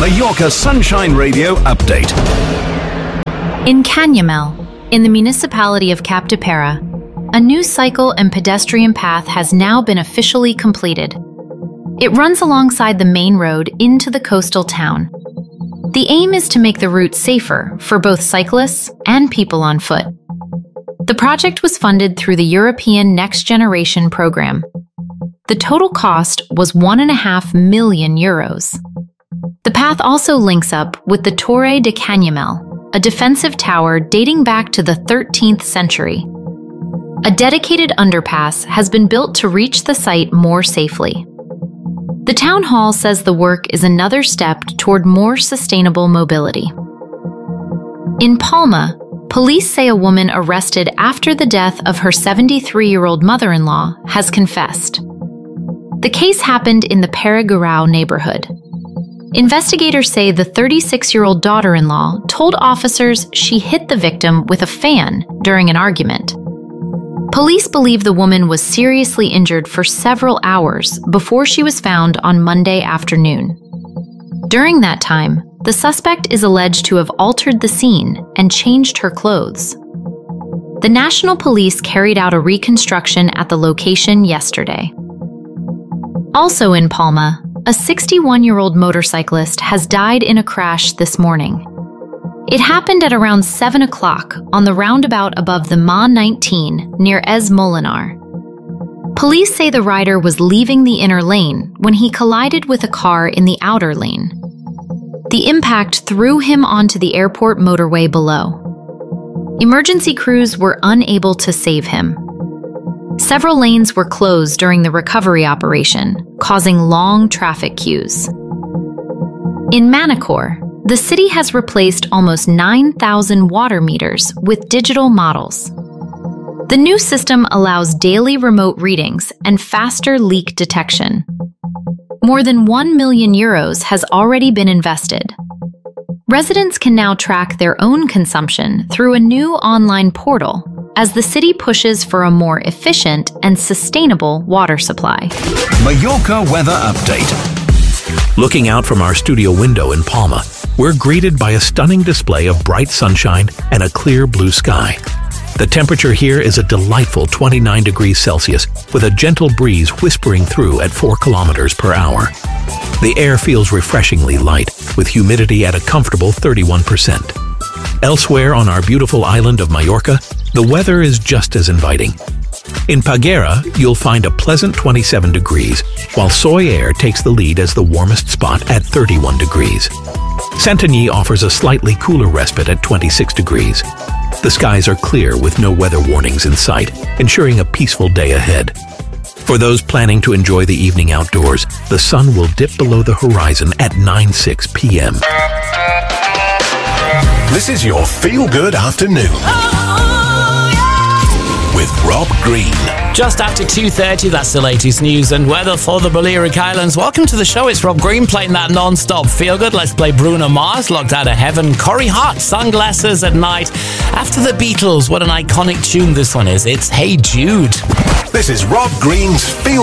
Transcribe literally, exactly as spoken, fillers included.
Mallorca Sunshine Radio update. In Canyamel, in the municipality of Capdepera, a new cycle and pedestrian path has now been officially completed. It runs alongside the main road into the coastal town. The aim is to make the route safer for both cyclists and people on foot. The project was funded through the European Next Generation program. The total cost was one and a half million euros. The path also links up with the Torre de Canyamel, a defensive tower dating back to the thirteenth century. A dedicated underpass has been built to reach the site more safely. The town hall says the work is another step toward more sustainable mobility. In Palma, police say a woman arrested after the death of her seventy-three-year-old mother-in-law has confessed. The case happened in the Perigurao neighborhood. Investigators say the thirty-six-year-old daughter-in-law told officers she hit the victim with a fan during an argument. Police believe the woman was seriously injured for several hours before she was found on Monday afternoon. During that time, the suspect is alleged to have altered the scene and changed her clothes. The National Police carried out a reconstruction at the location yesterday. Also in Palma, a sixty-one-year-old motorcyclist has died in a crash this morning. It happened at around seven o'clock on the roundabout above the M A nineteen near Es Molinar. Police say the rider was leaving the inner lane when he collided with a car in the outer lane. The impact threw him onto the airport motorway below. Emergency crews were unable to save him. Several lanes were closed during the recovery operation, causing long traffic queues. In Manacor, the city has replaced almost nine thousand water meters with digital models. The new system allows daily remote readings and faster leak detection. More than one million euros has already been invested. Residents can now track their own consumption through a new online portal as the city pushes for a more efficient and sustainable water supply. Mallorca weather update. Looking out from our studio window in Palma, we're greeted by a stunning display of bright sunshine and a clear blue sky. The temperature here is a delightful twenty-nine degrees Celsius with a gentle breeze whispering through at four kilometers per hour. The air feels refreshingly light with humidity at a comfortable thirty-one percent. Elsewhere on our beautiful island of Mallorca, the weather is just as inviting. In Peguera, you'll find a pleasant twenty-seven degrees, while Soy Air takes the lead as the warmest spot at thirty-one degrees. Santanyí offers a slightly cooler respite at twenty-six degrees. The skies are clear with no weather warnings in sight, ensuring a peaceful day ahead. For those planning to enjoy the evening outdoors, the sun will dip below the horizon at nine oh six p m This is your feel-good afternoon. With Rob Green. Just after two thirty, that's the latest news and weather for the Balearic Islands. Welcome to the show. It's Rob Green playing that non-stop feel-good. Let's play Bruno Mars, Locked Out of Heaven. Corey Hart, Sunglasses at Night. After the Beatles, what an iconic tune this one is. It's Hey Jude. This is Rob Green's Feel